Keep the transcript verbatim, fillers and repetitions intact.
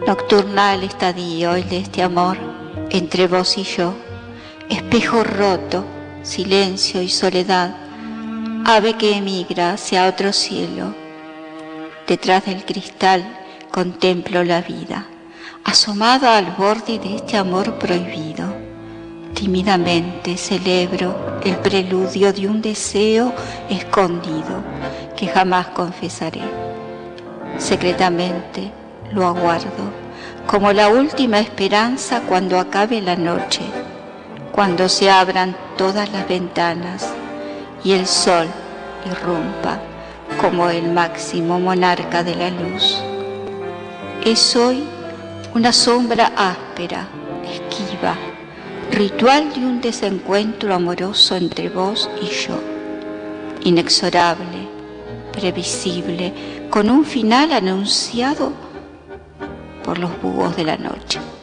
Nocturnal estadio el de este amor entre vos y yo, espejo roto, silencio y soledad, ave que emigra hacia otro cielo. Detrás del cristal contemplo la vida, asomada al borde de este amor prohibido. Tímidamente celebro el preludio de un deseo escondido que jamás confesaré. Secretamente lo aguardo, como la última esperanza cuando acabe la noche, cuando se abran todas las ventanas y el sol irrumpa como el máximo monarca de la luz. Es hoy una sombra áspera, esquiva, ritual de un desencuentro amoroso entre vos y yo, inexorable, previsible, con un final anunciado por los búhos de la noche.